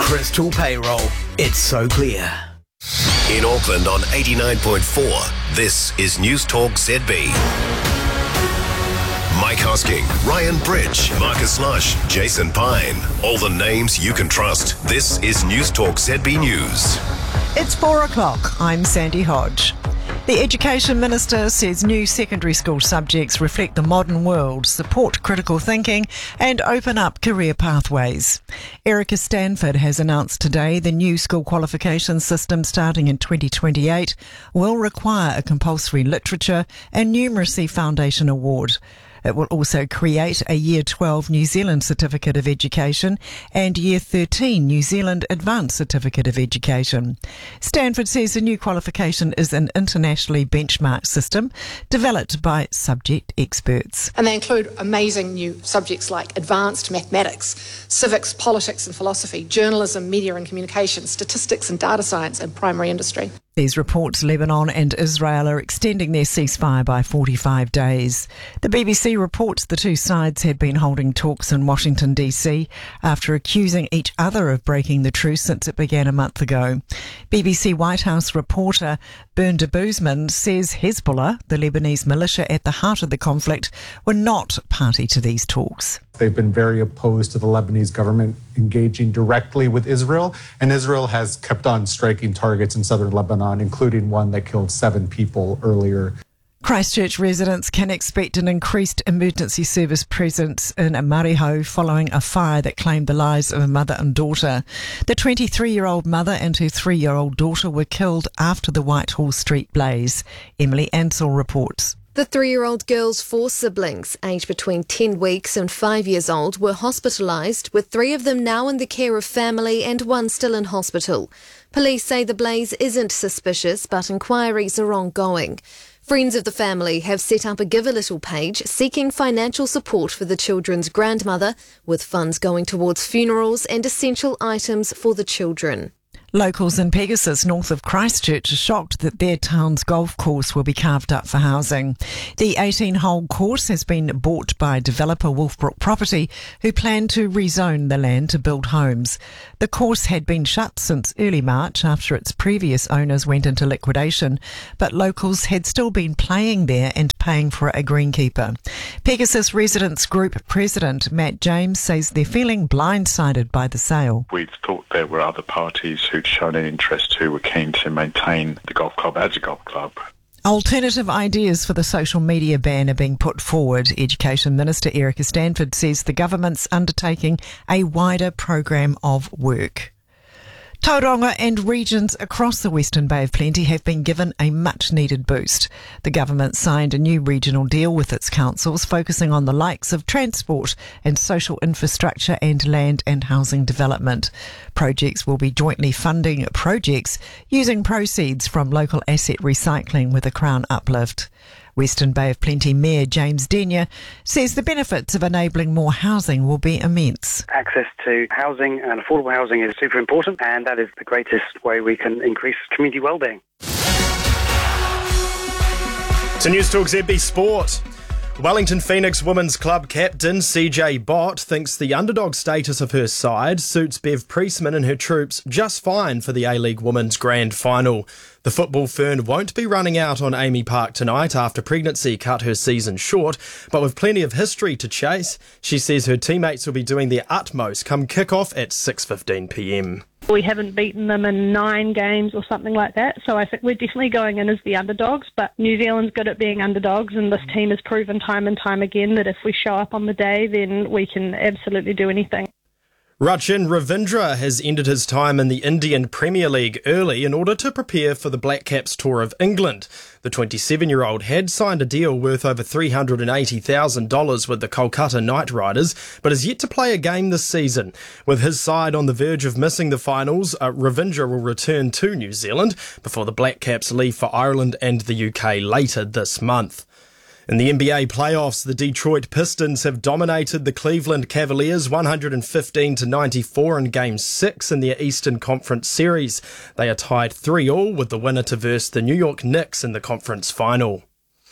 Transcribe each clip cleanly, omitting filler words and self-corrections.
Crystal Payroll. It's so clear. In Auckland on 89.4, this is News Talk ZB. Mike Hosking, Ryan Bridge, Marcus Lush, Jason Pine. All the names you can trust. This is News Talk ZB News. It's 4 o'clock. I'm Sandy Hodge. The Education Minister says new secondary school subjects reflect the modern world, support critical thinking and open up career pathways. Erica Stanford has announced today the new school qualification system starting in 2028 will require a compulsory literature and numeracy foundation award. It will also create a Year 12 New Zealand Certificate of Education and Year 13 New Zealand Advanced Certificate of Education. Stanford says the new qualification is an internationally benchmarked system developed by subject experts. And they include amazing new subjects like advanced mathematics, civics, politics and philosophy, journalism, media and communication, statistics and data science and primary industry. These reports, Lebanon and Israel are extending their ceasefire by 45 days. The BBC reports the two sides had been holding talks in Washington, D.C. after accusing each other of breaking the truce since it began a month ago. BBC White House reporter Bern de Boozman says Hezbollah, the Lebanese militia at the heart of the conflict, were not party to these talks. They've been very opposed to the Lebanese government engaging directly with Israel, and Israel has kept on striking targets in southern Lebanon, including one that killed 7 people earlier. Christchurch residents can expect an increased emergency service presence in Mariho following a fire that claimed the lives of a mother and daughter. The 23-year-old mother and her 3-year-old daughter were killed after the Whitehall Street blaze. Emily Ansell reports. The 3-year-old girl's 4 siblings, aged between 10 weeks and 5 years old, were hospitalised, with 3 of them now in the care of family and 1 still in hospital. Police say the blaze isn't suspicious, but inquiries are ongoing. Friends of the family have set up a Give a Little page seeking financial support for the children's grandmother, with funds going towards funerals and essential items for the children. Locals in Pegasus, north of Christchurch, are shocked that their town's golf course will be carved up for housing. The 18-hole course has been bought by developer Wolfbrook Property, who plan to rezone the land to build homes. The course had been shut since early March after its previous owners went into liquidation, but locals had still been playing there and paying for a greenkeeper. Pegasus Residents Group President Matt James says they're feeling blindsided by the sale. We thought there were other parties who'd shown an interest who were keen to maintain the golf club as a golf club. Alternative ideas for the social media ban are being put forward. Education Minister Erica Stanford says the government's undertaking a wider program of work. Tauranga and regions across the Western Bay of Plenty have been given a much-needed boost. The government signed a new regional deal with its councils, focusing on the likes of transport and social infrastructure and land and housing development. Projects will be jointly funding projects using proceeds from local asset recycling with a Crown uplift. Western Bay of Plenty Mayor James Denyer says the benefits of enabling more housing will be immense. Access to housing and affordable housing is super important, and that is the greatest way we can increase community wellbeing. To News Talk ZB Sport. Wellington Phoenix Women's Club captain CJ Bott thinks the underdog status of her side suits Bev Priestman and her troops just fine for the A-League Women's Grand Final. The football fern won't be running out on Amy Park tonight after pregnancy cut her season short, but with plenty of history to chase, she says her teammates will be doing their utmost come kick-off at 6:15pm. We haven't beaten them in 9 games or something like that, so I think we're definitely going in as the underdogs, but New Zealand's good at being underdogs, and this team has proven time and time again that if we show up on the day, then we can absolutely do anything. Rachin Ravindra has ended his time in the Indian Premier League early in order to prepare for the Black Caps tour of England. The 27-year-old had signed a deal worth over $380,000 with the Kolkata Knight Riders, but is yet to play a game this season. With his side on the verge of missing the finals, Ravindra will return to New Zealand before the Black Caps leave for Ireland and the UK later this month. In the NBA playoffs, the Detroit Pistons have dominated the Cleveland Cavaliers 115-94 in Game 6 in their Eastern Conference Series. They are tied 3-3 with the winner to verse the New York Knicks in the conference final.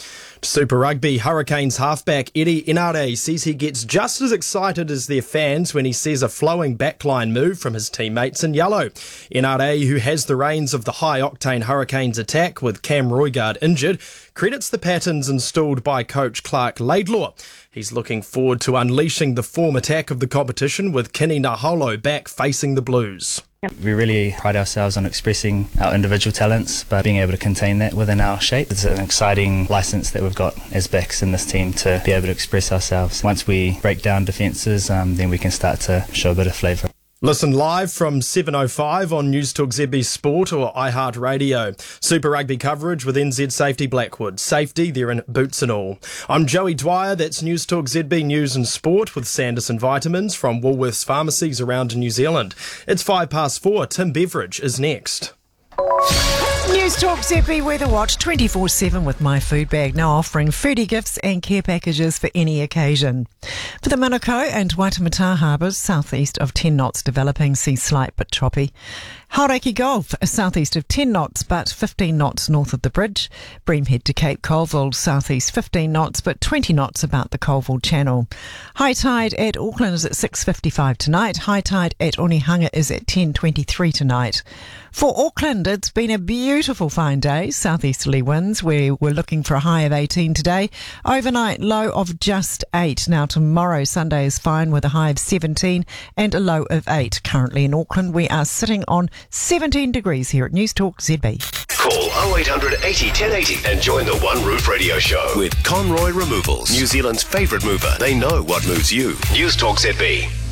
Super Rugby Hurricanes halfback Eddie Enare says he gets just as excited as their fans when he sees a flowing backline move from his teammates in yellow. Enare, who has the reins of the high-octane Hurricanes attack with Cam Roigard injured, credits the patterns installed by coach Clark Laidlaw. He's looking forward to unleashing the form attack of the competition with Kini Naholo back facing the Blues. We really pride ourselves on expressing our individual talents, but being able to contain that within our shape. It's an exciting licence that we've got as backs in this team to be able to express ourselves. Once we break down defences, then we can start to show a bit of flavour. Listen live from 7:05 on Newstalk ZB Sport or iHeartRadio. Super Rugby coverage with NZ Safety Blackwood. Safety, they're in boots and all. I'm Joey Dwyer, that's Newstalk ZB News and Sport with Sanderson Vitamins from Woolworths pharmacies around New Zealand. It's 4:05. Tim Beveridge is next. Newstalk ZB Weather Watch 24/7 with My Food Bag, now offering foodie gifts and care packages for any occasion. For the Manukau and Waitemata harbours, southeast of 10 knots developing, sea slight but choppy. Hauraki Gulf, southeast of 10 knots but 15 knots north of the bridge. Breamhead to Cape Colville, southeast 15 knots but 20 knots about the Colville Channel. High tide at Auckland is at 6:55 tonight. High tide at Onehunga is at 10:23 tonight. For Auckland, it's been a beautiful fine day. Southeasterly winds, we're looking for a high of 18 today. Overnight low of just 8. Now tomorrow, Sunday, is fine with a high of 17 and a low of 8. Currently in Auckland, we are sitting on 17 degrees here at Newstalk ZB. Call 0800 80 1080 and join the One Roof Radio Show with Conroy Removals, New Zealand's favourite mover. They know what moves you. Newstalk ZB.